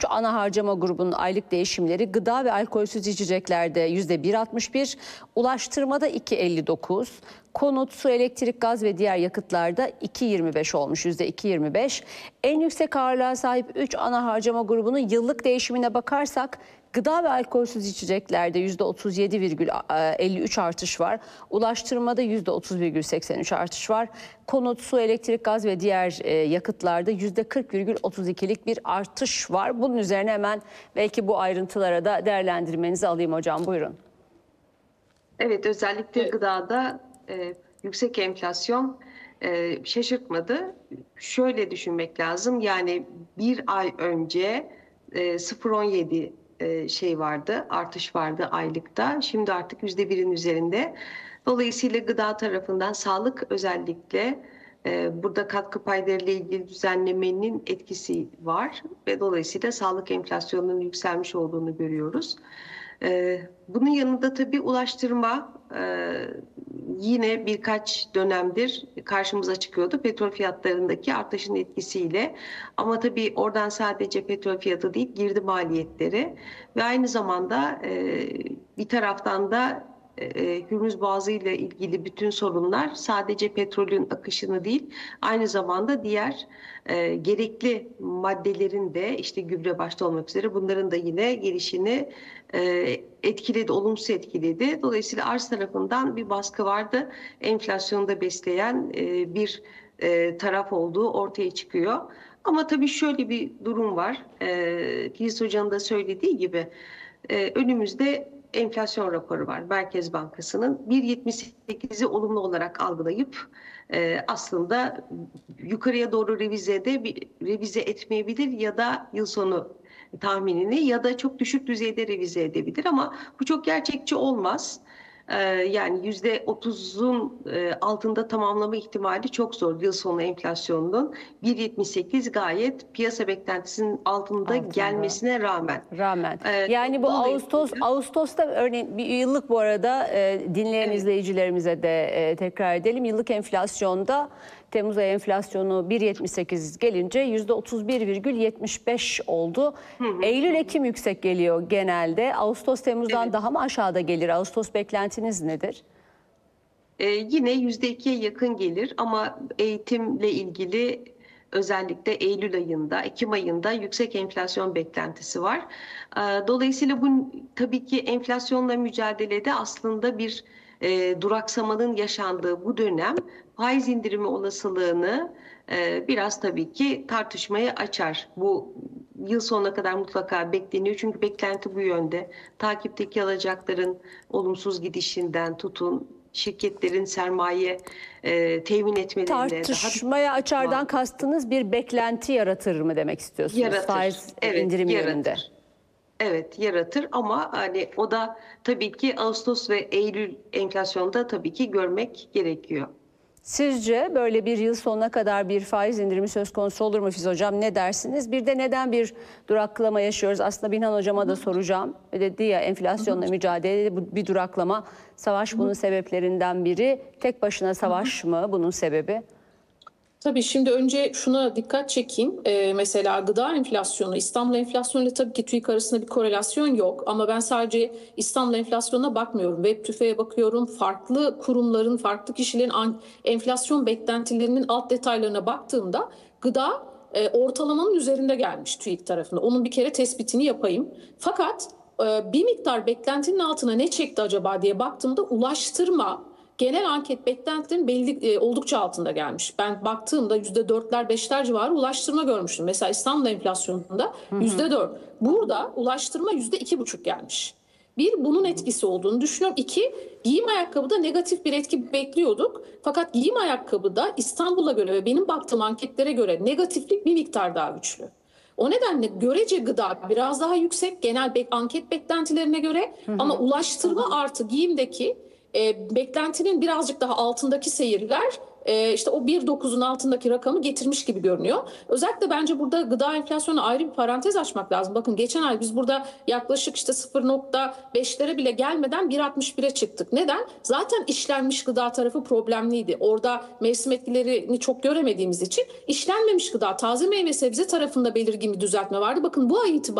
ana harcama grubunun aylık değişimleri gıda ve alkolsüz içeceklerde %1,61, ulaştırmada 2,59, konut, su, elektrik, gaz ve diğer yakıtlarda 2,25 olmuş, %2,25. En yüksek ağırlığa sahip 3 ana harcama grubunun yıllık değişimine bakarsak gıda ve alkolsüz içeceklerde %37,53 artış var. Ulaştırmada %30,83 artış var. Konut, su, elektrik, gaz ve diğer yakıtlarda %40,32'lik bir artış var. Bunun üzerine hemen belki bu ayrıntılara da değerlendirmenizi alayım hocam. Buyurun. Evet, özellikle gıdada yüksek enflasyon şaşırtmadı. Şöyle düşünmek lazım. Yani bir ay önce 0,17 artış vardı aylıkta. Şimdi artık %1'in üzerinde. Dolayısıyla gıda tarafından sağlık özellikle burada katkı payları ile ilgili düzenlemenin etkisi var ve dolayısıyla sağlık enflasyonunun yükselmiş olduğunu görüyoruz. Bunun yanında tabii ulaştırma yine birkaç dönemdir karşımıza çıkıyordu petrol fiyatlarındaki artışın etkisiyle. Ama tabii oradan sadece petrol fiyatı değil, girdi maliyetleri ve aynı zamanda bir taraftan da Hürmüz Boğazı ile ilgili bütün sorunlar sadece petrolün akışını değil, aynı zamanda diğer gerekli maddelerin de işte gübre başta olmak üzere bunların da yine gelişini etkiledi, olumsuz etkiledi. Dolayısıyla arz tarafından bir baskı vardı. Enflasyonu da besleyen bir taraf olduğu ortaya çıkıyor. Ama tabii şöyle bir durum var. Filiz Hoca'nın da söylediği gibi önümüzde enflasyon raporu var Merkez Bankası'nın. 1,78'i olumlu olarak algılayıp aslında yukarıya doğru revize etmeyebilir ya da yıl sonu tahminini ya da çok düşük düzeyde revize edebilir ama bu çok gerçekçi olmaz. Yani %30'un altında tamamlama ihtimali çok zor yıl sonu enflasyonunun. 1,78 gayet piyasa beklentisinin altında gelmesine rağmen. Yani bu Ağustos'ta örneğin bir yıllık, bu arada dinleyen izleyicilerimize de tekrar edelim. Yıllık enflasyonda Temmuz ayı enflasyonu 1,78 gelince %31,75 oldu. Eylül-Ekim yüksek geliyor genelde. Ağustos Temmuz'dan daha mı aşağıda gelir? Ağustos beklentiniz nedir? Yine %2'ye yakın gelir ama eğitimle ilgili özellikle Eylül ayında, Ekim ayında yüksek enflasyon beklentisi var. Dolayısıyla bu tabii ki enflasyonla mücadelede aslında bir duraksamanın yaşandığı bu dönem faiz indirimi olasılığını biraz tabii ki tartışmaya açar. Bu yıl sonuna kadar mutlaka bekleniyor. Çünkü beklenti bu yönde. Takipteki alacakların olumsuz gidişinden tutun, şirketlerin sermaye temin etmelerine... Tartışmaya açardan kastınız bir beklenti yaratır mı demek istiyorsunuz? Yaratır. Faiz Evet, indirimi yönünde. Evet, yaratır ama hani o da tabii ki Ağustos ve Eylül enflasyonda tabii ki görmek gerekiyor. Sizce böyle bir yıl sonuna kadar bir faiz indirimi söz konusu olur mu Filiz Hocam? Ne dersiniz? Bir de neden bir duraklama yaşıyoruz? Aslında Binhan Hocama da soracağım. Dedi ya, enflasyonla mücadelede bir duraklama. Savaş bunun sebeplerinden biri. Tek başına savaş mı bunun sebebi? Tabii şimdi önce şuna dikkat çekeyim. Mesela gıda enflasyonu, İstanbul enflasyonuyla tabii ki TÜİK arasında bir korelasyon yok. Ama ben sadece İstanbul enflasyonuna bakmıyorum. Web bakıyorum. Farklı kurumların, farklı kişilerin enflasyon beklentilerinin alt detaylarına baktığımda gıda ortalamanın üzerinde gelmiş TÜİK tarafında. Onun bir kere tespitini yapayım. Fakat bir miktar beklentinin altına ne çekti acaba diye baktığımda ulaştırma, genel anket beklentilerin oldukça altında gelmiş. Ben baktığımda %4'ler 5'ler civarı ulaştırma görmüştüm. Mesela İstanbul enflasyonunda %4. Burada ulaştırma %2,5 gelmiş. Bir, bunun etkisi olduğunu düşünüyorum. İki, giyim ayakkabıda negatif bir etki bekliyorduk. Fakat giyim ayakkabıda İstanbul'a göre ve benim baktığım anketlere göre negatiflik bir miktar daha güçlü. O nedenle görece gıda biraz daha yüksek genel anket beklentilerine göre ama ulaştırma artı giyimdeki beklentinin birazcık daha altındaki seyirler işte o 1,9'un altındaki rakamı getirmiş gibi görünüyor. Özellikle bence burada gıda enflasyonu ayrı bir parantez açmak lazım. Bakın geçen ay biz burada yaklaşık işte 0,5'lere bile gelmeden 1,61'e çıktık. Neden? Zaten işlenmiş gıda tarafı problemliydi. Orada mevsim etkilerini çok göremediğimiz için işlenmemiş gıda, taze meyve sebze tarafında belirgin bir düzeltme vardı. Bakın bu ay itibariyle